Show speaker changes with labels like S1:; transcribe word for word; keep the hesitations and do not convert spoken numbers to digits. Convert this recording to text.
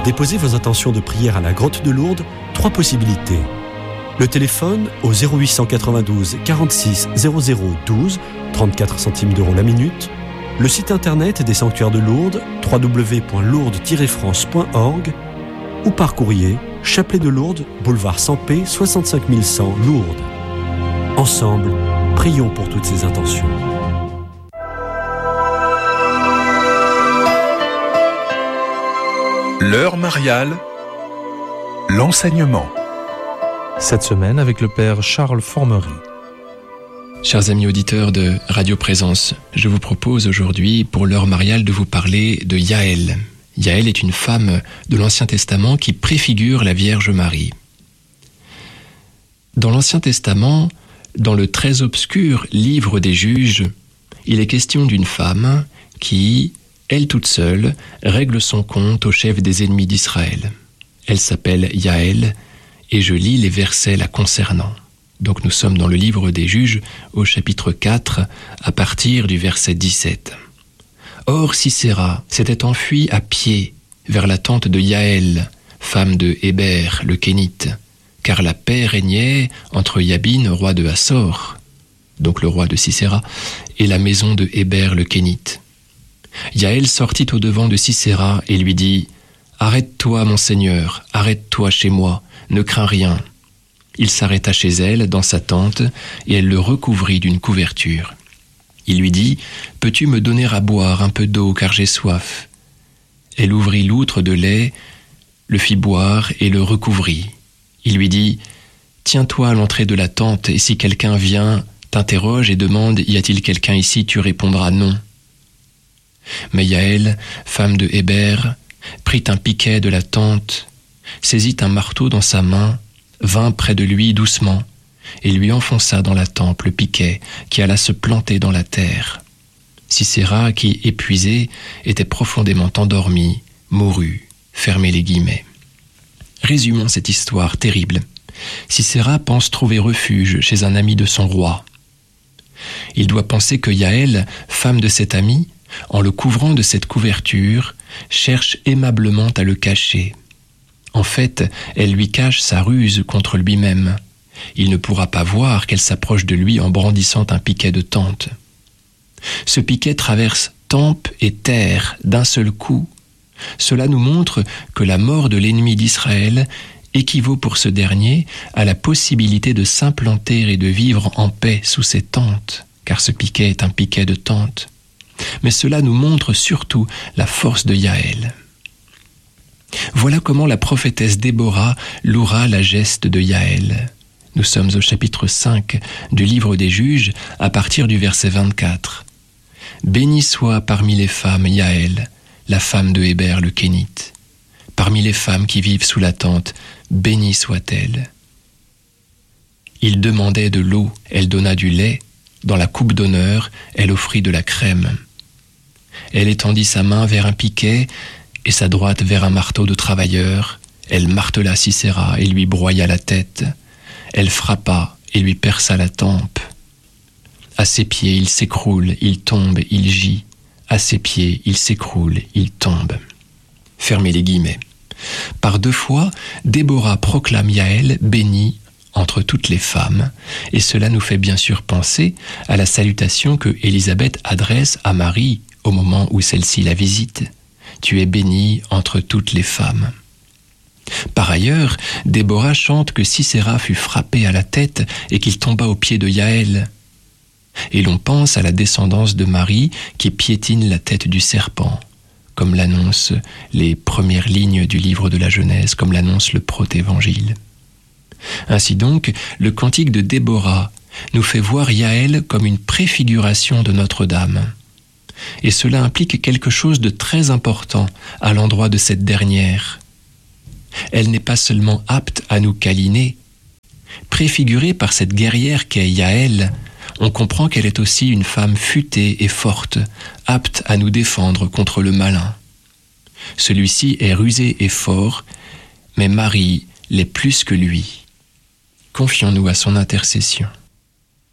S1: déposer vos intentions de prière à la grotte de Lourdes, trois possibilités. Le téléphone au zéro huit cent quatre-vingt-douze quarante-six zéro zéro douze, trente-quatre centimes d'euros la minute. Le site internet des sanctuaires de Lourdes, w w w point lourdes tiret france point org, ou par courrier, Chapelet de Lourdes, boulevard Sampé, soixante-cinq mille cent, Lourdes. Ensemble, prions pour toutes ces intentions.
S2: L'heure mariale, l'enseignement.
S3: Cette semaine avec le père Charles Formery.
S4: Chers amis auditeurs de Radio Présence, je vous propose aujourd'hui pour l'heure mariale de vous parler de Yaël. Yaël est une femme de l'Ancien Testament qui préfigure la Vierge Marie. Dans l'Ancien Testament, dans le très obscur livre des Juges, il est question d'une femme qui, elle toute seule, règle son compte au chef des ennemis d'Israël. Elle s'appelle Yaël, et je lis les versets la concernant. Donc nous sommes dans le livre des Juges, au chapitre quatre, à partir du verset dix-sept. Or Sisera s'était enfui à pied vers la tente de Yaël, femme de Héber le Kénite, car la paix régnait entre Yabin, roi de Hassor, donc le roi de Sisera, et la maison de Héber le Kénite. Yaël sortit au-devant de Sisera et lui dit « Arrête-toi, mon Seigneur, arrête-toi chez moi, ne crains rien. » Il s'arrêta chez elle, dans sa tente, et elle le recouvrit d'une couverture. Il lui dit « Peux-tu me donner à boire un peu d'eau, car j'ai soif ?» Elle ouvrit l'outre de lait, le fit boire et le recouvrit. Il lui dit « Tiens-toi à l'entrée de la tente, et si quelqu'un vient, t'interroge et demande « Y a-t-il quelqu'un ici ?» tu répondras « Non ». Mais Yaël, femme de Héber, prit un piquet de la tente, saisit un marteau dans sa main, vint près de lui doucement, et lui enfonça dans la tempe le piquet qui alla se planter dans la terre. Sisera, qui, épuisé, était profondément endormi, mourut. Fermez les guillemets. Résumons cette histoire terrible. Sisera pense trouver refuge chez un ami de son roi. Il doit penser que Yaël, femme de cet ami, en le couvrant de cette couverture, cherche aimablement à le cacher. En fait, elle lui cache sa ruse contre lui-même. Il ne pourra pas voir qu'elle s'approche de lui en brandissant un piquet de tente. Ce piquet traverse tempe et terre d'un seul coup. Cela nous montre que la mort de l'ennemi d'Israël équivaut pour ce dernier à la possibilité de s'implanter et de vivre en paix sous ses tentes, car ce piquet est un piquet de tente. Mais cela nous montre surtout la force de Yaël. Voilà comment la prophétesse Déborah louera la geste de Yaël. Nous sommes au chapitre cinq du livre des Juges, à partir du verset vingt-quatre. « Béni soit parmi les femmes Yaël, la femme de Héber le Kénite. Parmi les femmes qui vivent sous la tente, bénie soit-elle. Il demandait de l'eau, elle donna du lait. Dans la coupe d'honneur, elle offrit de la crème. Elle étendit sa main vers un piquet et sa droite vers un marteau de travailleur. Elle martela Sisera et lui broya la tête. Elle frappa et lui perça la tempe. À ses pieds, il s'écroule, il tombe, il gît. À ses pieds, il s'écroule, il tombe. » Fermez les guillemets. Par deux fois, Déborah proclame Yaël bénie entre toutes les femmes, et cela nous fait bien sûr penser à la salutation que Élisabeth adresse à Marie au moment où celle-ci la visite. « Tu es bénie entre toutes les femmes ». Par ailleurs, Déborah chante que Sisera fut frappé à la tête et qu'il tomba aux pieds de Yaël. Et l'on pense à la descendance de Marie qui piétine la tête du serpent, comme l'annoncent les premières lignes du livre de la Genèse, comme l'annonce le protévangile. Ainsi donc, le cantique de Déborah nous fait voir Yaël comme une préfiguration de Notre-Dame. Et cela implique quelque chose de très important à l'endroit de cette dernière. Elle n'est pas seulement apte à nous câliner. Préfigurée par cette guerrière qu'est Yaël, on comprend qu'elle est aussi une femme futée et forte, apte à nous défendre contre le malin. Celui-ci est rusé et fort, mais Marie l'est plus que lui. Confions-nous à son intercession.